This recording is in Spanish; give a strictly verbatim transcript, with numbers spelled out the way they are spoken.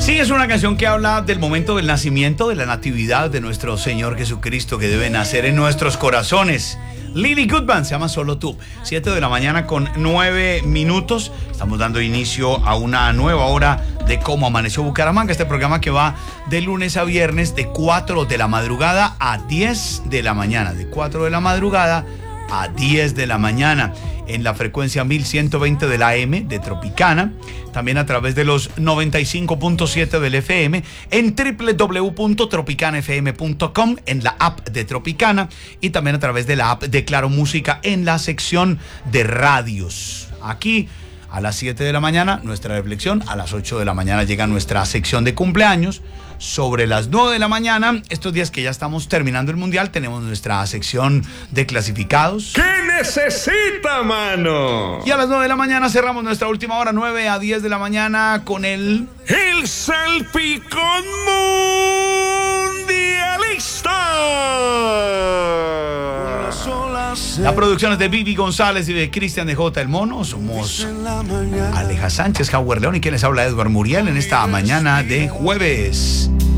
Sí, es una canción que habla del momento del nacimiento, de la natividad de nuestro Señor Jesucristo, que debe nacer en nuestros corazones. Lily Goodman, se llama Solo Tú. siete de la mañana con nueve minutos. Estamos dando inicio a una nueva hora de Cómo Amaneció Bucaramanga. Este programa que va de lunes a viernes de cuatro de la madrugada a diez de la mañana. De cuatro de la madrugada a diez de la mañana. En la frecuencia mil ciento veinte de la A M de Tropicana, también a través de los noventa y cinco punto siete del F M, en doble u doble u doble u punto tropicana f m punto com, en la app de Tropicana, y también a través de la app de Claro Música en la sección de radios. Aquí a las siete de la mañana nuestra reflexión, a las ocho de la mañana llega nuestra sección de cumpleaños. Sobre las nueve de la mañana, estos días que ya estamos terminando el mundial, tenemos nuestra sección de clasificados. ¿Qué necesita, mano? Y a las nueve de la mañana cerramos nuestra última hora, nueve a diez de la mañana, con el... ¡El Salpicón Mundialista! La producción es de Vivi González y de Cristian de J. El Mono. Somos Aleja Sánchez, Howard León y quien les habla, Edward Muriel, en esta mañana de jueves.